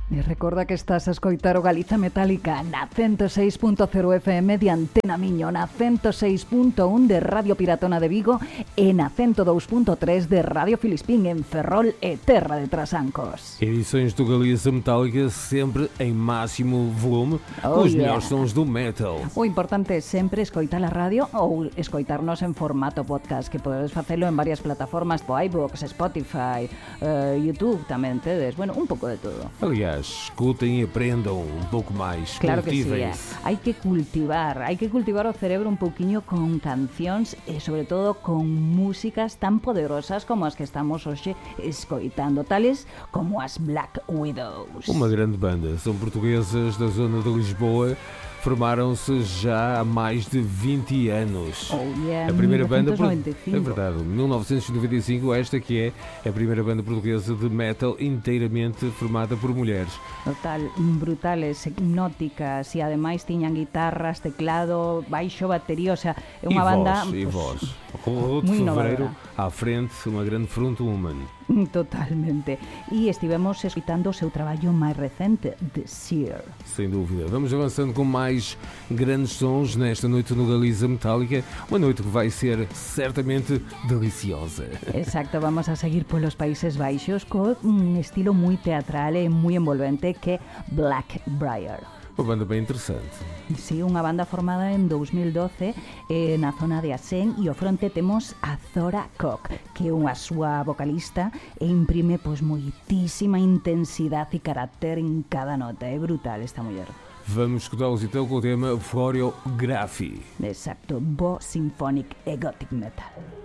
E recorda que estás a escoitar o Galiza Metálica na 106.0 FM de Antena Miño, na 106.1 de Radio Piratona de Vigo e na 102.3 de Radio Filispín en Ferrol e Terra de Trasancos. Edições do Galiza Metálica sempre em máximo volume, com os melhores sons do metal. O importante é sempre escoitar a radio ou escoitarnos en formato podcast, que podes facelo en varias plataformas, iVoox, Spotify, YouTube tamén tedes, bueno, un pouco de todo. Aliás, escutem e aprendam um pouco mais. Claro que sí, Cultivem-se. hai que cultivar o cerebro un pouquiño con cancións e sobre todo con músicas tan poderosas como as que estamos hoxe escoitando, tales como as Black Widows. Uma grande banda, são portuguesas da zona de Lisboa, formaram-se já há mais de 20 anos. A primeira banda, é verdade, 1995, esta que é a primeira banda portuguesa de metal inteiramente formada por mulheres. Total, brutales, hipnóticas e ademais tiñan guitarras, teclado, baixo, batería, o sea, é unha banda E voz. O moi de fevereiro innovadora. à frente, uma grande frontwoman. Totalmente. E estivemos escutando o seu traballo máis recente, The Seer. Sem dúvida. Vamos avançando com mais grandes sons nesta noite no Galiza Metálica. Uma noite que vai ser certamente deliciosa. Exacto, vamos a seguir polos Países Baixos con un estilo moi teatral e moi envolvente que é Blackbriar. Uma banda bem interessante. Sí, unha banda formada en 2012 na zona de Asén, e ao fronte temos a Zora Koch, que é unha súa vocalista e imprime pois moitísima intensidade e carácter en cada nota. É brutal esta muller. Vamos escutá-los então com o tema Choreography. Exacto, Bo Symphonic e Gothic Metal.